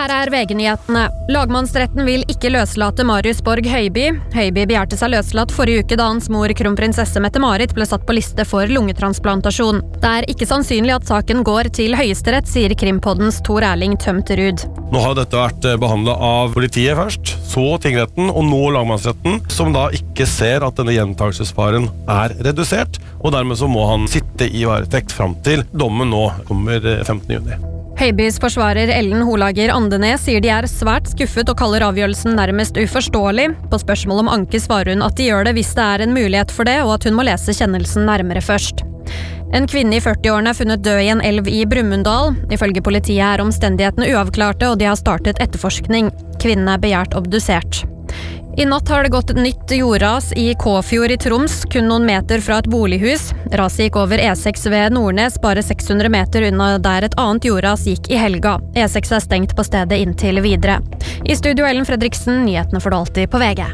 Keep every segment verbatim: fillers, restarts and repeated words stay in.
Her er V G-nyhetene. Lagmannsretten vil ikke løslate Marius Borg Høiby. Høiby begjærte seg løslatt forrige uke da hans mor, kronprinsesse Mette-Marit, ble satt på liste for lungetransplantasjon. Det er ikke sannsynlig at saken går til Høyesterett, sier Krimpoddens Tor Erling Tømterud. Nå har dette vært behandlet av politiet først, så tingretten og nå lagmannsretten, som da ikke ser at denne gjentagelsesfaren er redusert, og dermed så må han sitte i varetekt frem til dommen nå kommer femtende juni. Høibys forsvarer Ellen Holager Andenes sier de er svært skuffet og kaller avgjørelsen nærmest uforståelig. På spørsmål om anke svarer hun at de gjør det hvis det er en mulighet for det, og at hun må lese kjennelsen nærmere først. En kvinne i førti-årene er funnet død i en elv i Brumunddal. Ifølge politiet er omstendighetene uavklarte, og de har startet etterforskning. Kvinnen er begjært obdusert. I natt har det gått et nytt jordras i Kåfjord i Troms, kun noen meter fra et bolighus. Raset gikk over E seks ved Nordnes, bare seks hundre meter unna der et annet jordras gikk i helga. E seks er stengt på stedet inntil videre. I studio Ellen Fredriksen, nyhetene får du alltid på V G.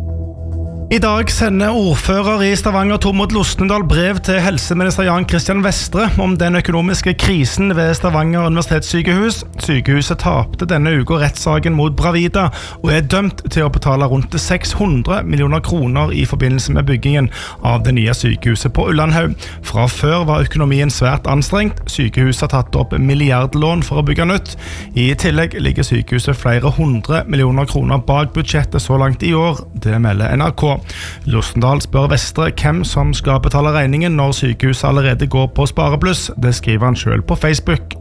I dag sender ordfører i Stavanger Tormod Losnedal brev til helseminister Jan Christian Vestre om den økonomiske krisen ved Stavanger universitetssykehus. Sykehuset tapte denne uka rettssaken mot Bravida og er dømt til å betale rundt seks hundre millioner kroner i forbindelse med byggingen av det nye sykehuset på Ullandhaug. Fra før var økonomien svært anstrengt. Sykehuset har tatt opp milliardlån for å bygge nytt. I tillegg ligger sykehuset flere hundre millioner kroner bak budsjettet så langt i år. Det melder N R K. Losnedal spør Vestre hvem som skal betale regningen når sykehuset allerede går på sparebluss. Det skriver han selv på Facebook.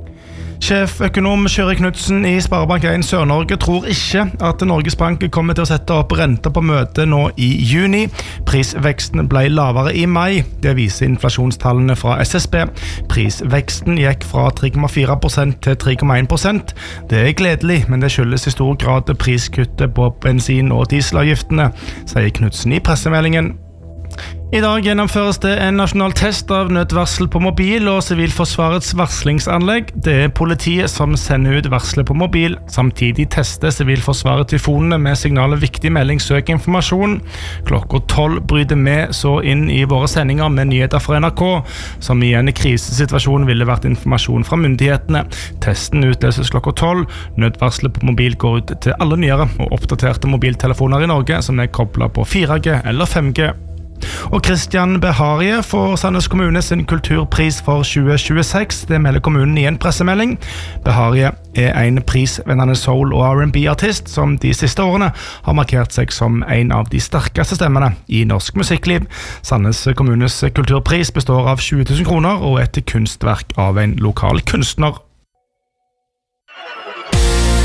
Sjeføkonom Kjøri Knudsen i Sparebank en Sør-Norge tror ikke at Norges Bank kommer til å sette opp renta på møtet nå i juni. Prisveksten ble lavere i mai. Det viser inflasjonstallene fra S S B. Prisveksten gikk fra tre komma fire prosent til tre komma en prosent. Det er gledelig, men det skyldes i stor grad priskuttet på bensin- og dieselavgiftene, sier Knudsen i pressemeldingen. I dag gjennomføres det en nasjonal test av nødvarsel på mobil og Sivilforsvarets varslingsanlegg. Det er politiet som sender ut varsler på mobil. Samtidig tester Sivilforsvaret tyfonene med signalet viktig melding søk informasjon. Klokka tolv bryter vi så inn i våre sendinger med nyheter fra N R K, som i en krisesituasjon ville vært informasjon fra myndighetene. Testen utløses klokka tolv. Nødvarsler på mobil går ut til alle nyere og oppdaterte mobiltelefoner i Norge som er koblet på fire G eller fem G. Og Christian Beharie får Sandnes kommune sin kulturpris for tjue tjueseks. Det melder kommunen i en pressemelding. Beharie er en prisvennende soul- og R and B-artist som de siste årene har markert seg som en av de sterkeste stemmene i norsk musikkliv. Sandnes kommunes kulturpris består av tjue tusen kroner og et kunstverk av en lokal kunstner.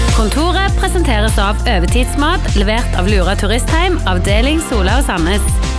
Kontoret presenteres av Overtidsmat, levert av Lura Turistheim, avdeling Sola og Sandnes.